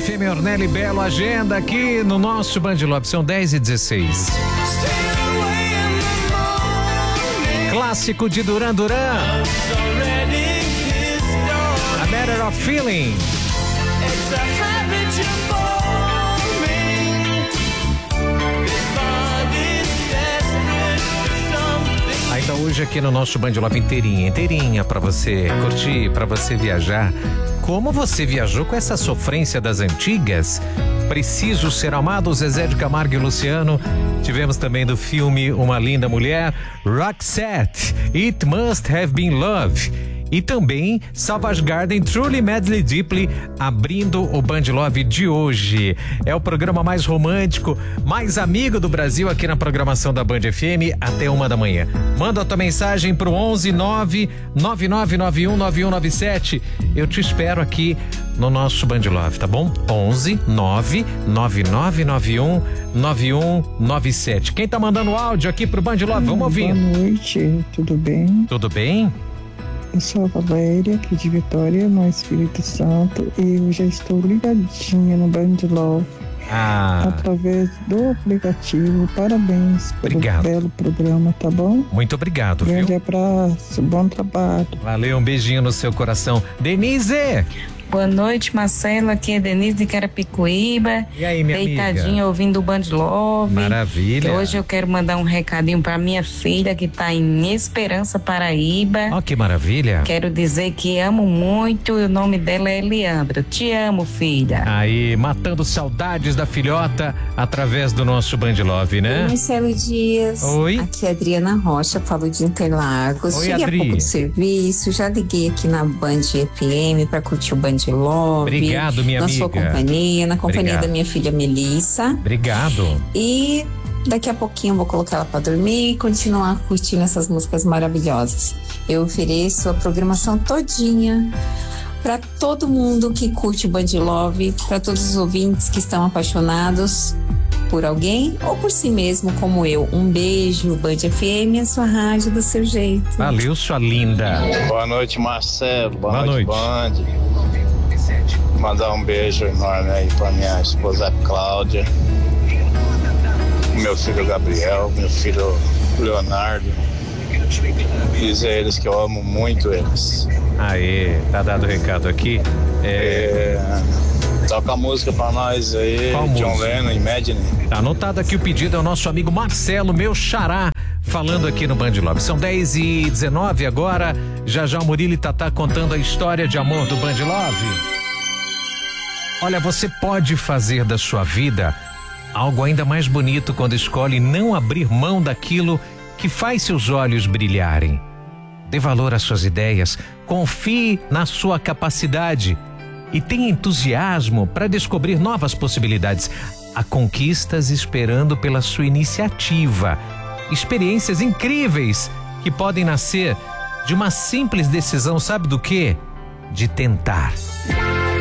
FM Ornelli Belo, agenda aqui no nosso Band Love, são 10h16. Clássico de Duran Duran, A Matter of Feeling. Ainda hoje aqui no nosso Band Love inteirinha pra você curtir, pra você viajar. Como você viajou com essa sofrência das antigas? Preciso Ser Amado, Zezé de Camargo e Luciano. Tivemos também do filme Uma Linda Mulher, Roxette, It Must Have Been Love. E também Savage Garden, Truly Madly Deeply, abrindo o Band Love de hoje. É o programa mais romântico, mais amigo do Brasil aqui na programação da Band FM até 1h. Manda a tua mensagem pro 11-999919197. Eu te espero aqui no nosso Band Love, tá bom? 11-999919197. Quem tá mandando áudio aqui pro Band Love? Vamos ouvir. Boa noite, tudo bem? Tudo bem? Eu sou a Valéria, aqui de Vitória, no Espírito Santo, e eu já estou ligadinha no Band Love através do aplicativo. Parabéns pelo belo programa, tá bom? Muito obrigado, viu? Grande abraço, bom trabalho. Valeu, um beijinho no seu coração. Denise! Boa noite, Marcelo. Aqui é Denise de Carapicuíba. E aí, minha deitadinha, ouvindo o Band Love. Maravilha. Hoje eu quero mandar um recadinho para minha filha que tá em Esperança, Paraíba. Ó, que maravilha. Quero dizer que amo muito e o nome dela é Eliandra. Te amo, filha. Aí, matando saudades da filhota através do nosso Band Love, né? Oi, Marcelo Dias. Oi. Aqui é Adriana Rocha, falo de Interlagos. Oi, Cheguei Adri. há pouco do serviço, já liguei aqui na Band FM para curtir o Band Love. Obrigado, minha amiga. Na sua companhia, na companhia Obrigado. da minha filha Melissa. Obrigado. E daqui a pouquinho eu vou colocar ela para dormir e continuar curtindo essas músicas maravilhosas. Eu ofereço a programação todinha para todo mundo que curte o Band Love, para todos os ouvintes que estão apaixonados por alguém ou por si mesmo, como eu. Um beijo, Band FM, a sua rádio do seu jeito. Valeu, sua linda. Boa noite, Marcelo. Boa noite. Band. Mandar um beijo enorme aí pra minha esposa Cláudia, meu filho Gabriel, meu filho Leonardo. Dizer a eles que eu amo muito eles. Aê, tá dado o recado aqui. Toca a música pra nós aí. Qual John música? Lennon, Imagine. Tá anotado aqui o pedido, é o nosso amigo Marcelo, meu xará, falando aqui no Band Love. São 10h19 agora. Já o Murilo e Tatá contando a história de amor do Band Love. Olha, você pode fazer da sua vida algo ainda mais bonito quando escolhe não abrir mão daquilo que faz seus olhos brilharem. Dê valor às suas ideias, confie na sua capacidade e tenha entusiasmo para descobrir novas possibilidades. Há conquistas esperando pela sua iniciativa, experiências incríveis que podem nascer de uma simples decisão, sabe do quê? De tentar.